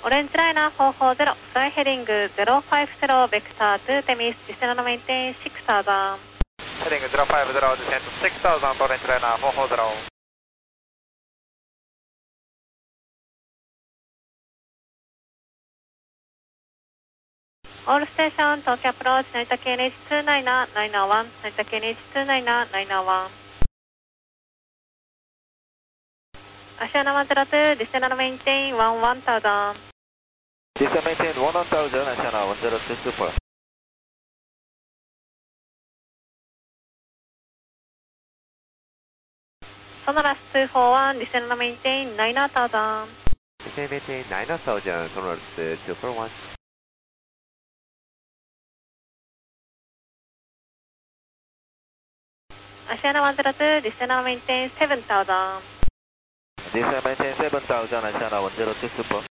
Orange liner 440, fly heading 050, vector to Temis, descend and maintain 6000. Heading 050, descend to 6000, orange liner 440. All station, Tokyo approach, Narita KNH 29, 901, Narita KNH 29, 901. Asiana 102, descend and maintain 1000. Descend maintain 1000, Asiana 102 super. Sonoras 241, descend and maintain 9000. Descend maintain 9000, Sonoras 241. Asiana 102, descend and maintain 7000. Descend maintain 7000, Asiana 102 super.